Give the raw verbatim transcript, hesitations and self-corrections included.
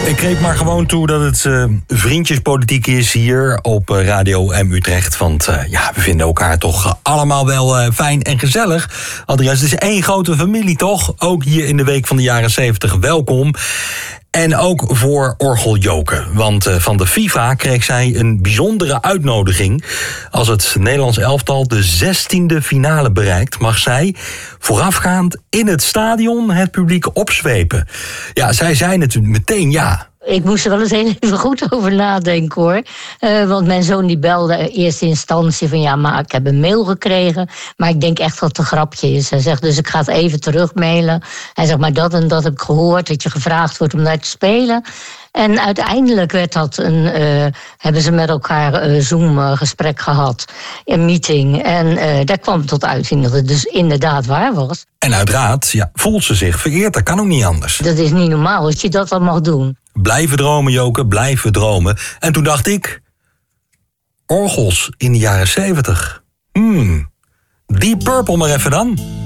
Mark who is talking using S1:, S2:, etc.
S1: Ik kreeg maar gewoon toe dat het uh, vriendjespolitiek is hier op uh, Radio M Utrecht. Want uh, ja, we vinden elkaar toch uh, allemaal wel uh, fijn en gezellig. Andreas, het is één grote familie toch? Ook hier in de week van de jaren zeventig welkom. En ook voor Orgel Joke. Want uh, van de FIFA kreeg zij een bijzondere uitnodiging. Als het Nederlands elftal de zestiende finale bereikt, mag zij voorafgaand in het stadion het publiek opzwepen. Ja, zij zei natuurlijk meteen ja.
S2: Ik moest er wel eens even goed over nadenken, hoor. Uh, want mijn zoon die belde in eerste instantie van... ja, maar ik heb een mail gekregen, maar ik denk echt dat het een grapje is. Hij zegt, dus ik ga het even terugmailen. Hij zegt, maar dat en dat heb ik gehoord, dat je gevraagd wordt om daar te spelen. En uiteindelijk werd dat een, uh, hebben ze met elkaar een uh, Zoom-gesprek gehad, een meeting. En uh, daar kwam tot uiting dat het dus inderdaad waar was.
S1: En uiteraard ja, voelt ze zich vereerd, dat kan ook niet anders.
S2: Dat is niet normaal dat je dat dan mag doen.
S1: Blijven dromen, Joke, blijven dromen. En toen dacht ik, orgels in de jaren zeventig. Hmm, Deep Purple maar even dan.